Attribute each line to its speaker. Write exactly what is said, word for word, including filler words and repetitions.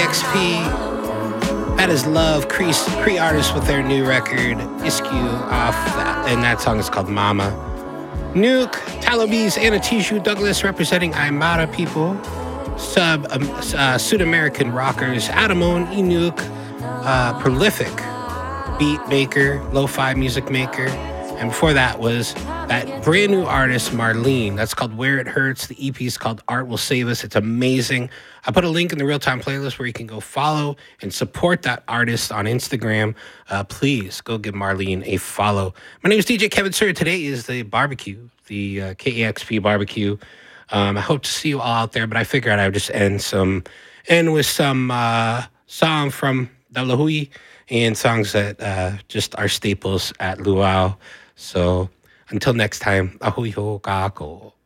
Speaker 1: X P. That is Love, Cree, Cree artists with their new record, Iskew, off that, and that song is called Mama. Nuke, Talabis, Anatiju Douglas representing Aymara people. Sub, um, uh, Sud-American rockers, Adamone, Inuk, uh, prolific beat maker, lo-fi music maker. And before that was that brand new artist, Marlene. That's called Where It Hurts. The E P is called Art Will Save Us. It's amazing. I put a link in the real-time playlist where you can go follow and support that artist on Instagram. Uh, please go give Marlene a follow. My name is D J Kevin Sir. Today is the barbecue, the uh, K A X P barbecue. Um, I hope to see you all out there, but I figured I would just end some end with some uh, song from the Lahui and songs that uh, just are staples at Luau. So until next time, ahui ho kako.